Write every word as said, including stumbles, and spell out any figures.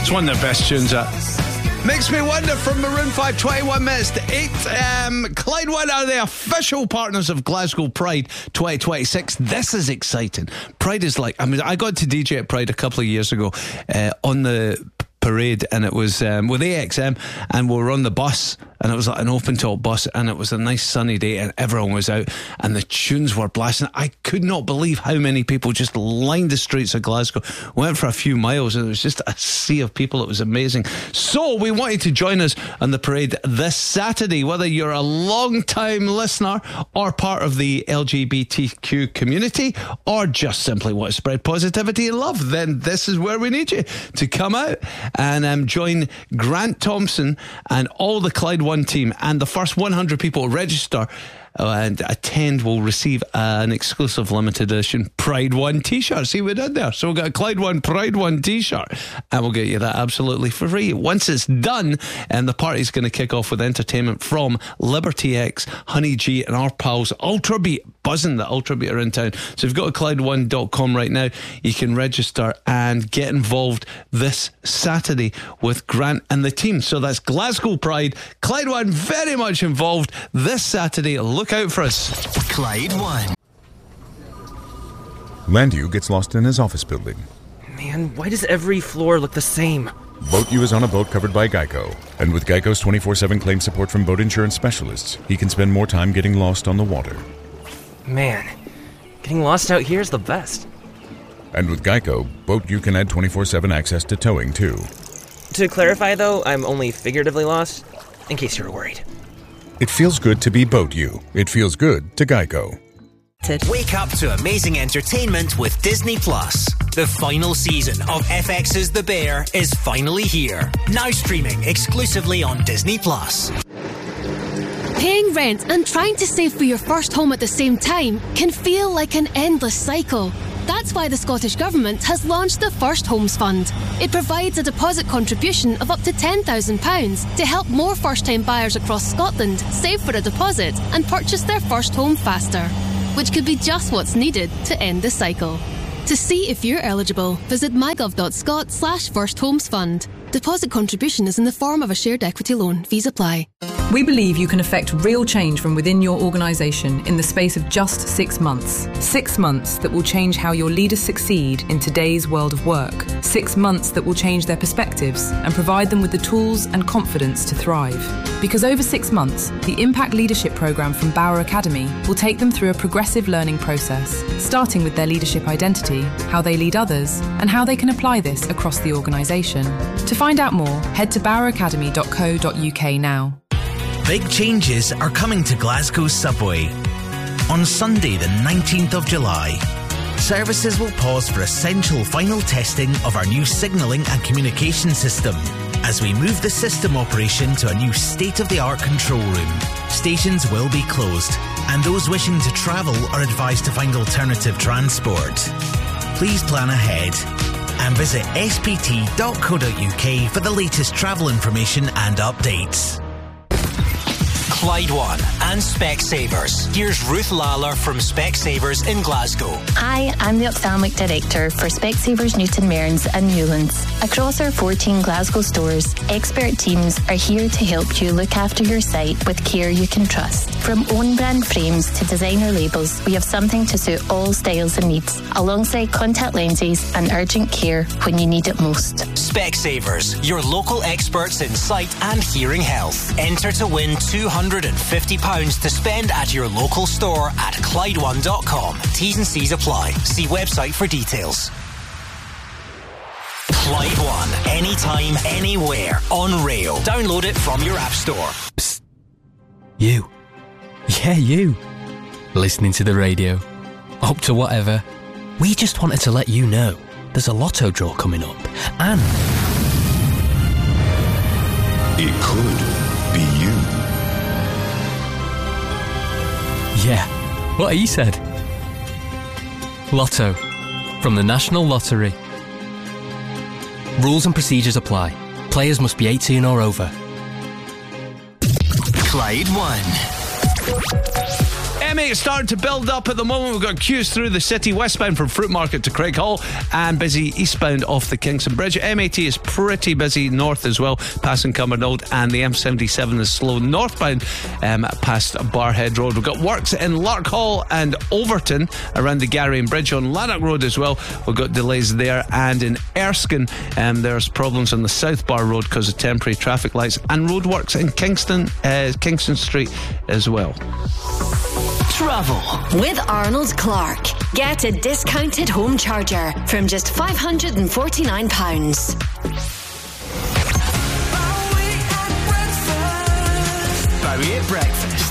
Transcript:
It's one of their best tunes, that. Makes Me Wonder from Maroon five, twenty-one minutes to eight. Um, Clyde One are the official partners of Glasgow Pride twenty twenty-six. This is exciting. Pride is like, I mean, I got to D J at Pride a couple of years ago uh, on the parade, and it was um, with A X M, and we were on the bus, and it was like an open top bus, and it was a nice sunny day, and everyone was out, and the tunes were blasting. I could not believe how many people just lined the streets of Glasgow, went for a few miles, and it was just a sea of people. It was amazing. So we wanted to join us on the parade this Saturday. Whether you're a long time listener or part of the L G B T Q community, or just simply want to spread positivity and love, then this is where we need you to come out and um, join Grant Thompson and all the Clyde One team, and the first one hundred people to register uh, and attend will receive uh, an exclusive limited edition Pride One t-shirt. See what we did there? So we've got a Clyde One Pride One t-shirt, and we'll get you that absolutely for free. Once it's done, and the party's going to kick off with entertainment from Liberty X, Honey G, and our pals Ultrabeat. Buzzing that Ultrabeat are in town. So if you've got to Clyde One dot com right now, you can register and get involved this Saturday with Grant and the team. So that's Glasgow Pride. Clyde One very much involved this Saturday. Look out for us. Clyde One. Landu gets lost in his office building. Man, why does every floor look the same? Boat U is on a boat covered by Geico. And with Geico's twenty-four seven claim support from boat insurance specialists, he can spend more time getting lost on the water. Man, getting lost out here is the best. And with Geico, Boat U can add twenty-four seven access to towing, too. To clarify, though, I'm only figuratively lost, in case you were worried. It feels good to be Boat U. It feels good to Geico. Wake up to amazing entertainment with Disney Plus. The final season of F X's The Bear is finally here. Now streaming exclusively on Disney Plus. Paying rent and trying to save for your first home at the same time can feel like an endless cycle. That's why the Scottish Government has launched the First Homes Fund. It provides a deposit contribution of up to ten thousand pounds to help more first-time buyers across Scotland save for a deposit and purchase their first home faster, which could be just what's needed to end the cycle. To see if you're eligible, visit mygov.scot slash first homes fund. Deposit contribution is in the form of a shared equity loan. Fees apply. We believe you can effect real change from within your organisation in the space of just six months. Six months that will change how your leaders succeed in today's world of work. Six months that will change their perspectives and provide them with the tools and confidence to thrive. Because over six months, the Impact Leadership Programme from Bauer Academy will take them through a progressive learning process, starting with their leadership identity, how they lead others, and how they can apply this across the organisation. To find out more, head to bauer academy dot co dot uk now. Big changes are coming to Glasgow's subway. On Sunday the nineteenth of July, services will pause for essential final testing of our new signalling and communication system as we move the system operation to a new state-of-the-art control room. Stations will be closed, and those wishing to travel are advised to find alternative transport. Please plan ahead and visit s p t dot co dot u k for the latest travel information and updates. Clyde One and Specsavers. Here's Ruth Lawler from Specsavers in Glasgow. Hi, I'm the Ophthalmic Director for Specsavers Newton Mearns and Newlands. Across our fourteen Glasgow stores, expert teams are here to help you look after your sight with care you can trust. From own brand frames to designer labels, we have something to suit all styles and needs, alongside contact lenses and urgent care when you need it most. Specsavers, your local experts in sight and hearing health. Enter to win two hundred fifty pounds to spend at your local store at Clyde One dot com. T's and C's apply. See website for details. Clyde One, anytime, anywhere, on rail. Download it from your app store. Psst. You. Yeah, you. Listening to the radio. Up to whatever. We just wanted to let you know there's a lotto draw coming up. And it could be you. Yeah, what he said. Lotto, from the National Lottery. Rules and procedures apply. Players must be eighteen or over. Clyde One. M eight starting to build up at the moment. We've got queues through the city, westbound from Fruit Market to Craighall, and busy eastbound off the Kingston Bridge. M eighty is pretty busy north as well, passing Cumbernauld, and the M seventy-seven is slow northbound um, past Barhead Road. We've got works in Larkhall and Overton around the Garry and Bridge. On Lanark Road as well, we've got delays there, and in Erskine um, there's problems on the South Bar Road because of temporary traffic lights, and roadworks in Kingston uh, Kingston Street as well. Travel with Arnold Clark. Get a discounted home charger from just five hundred forty-nine pounds. Bowie at breakfast.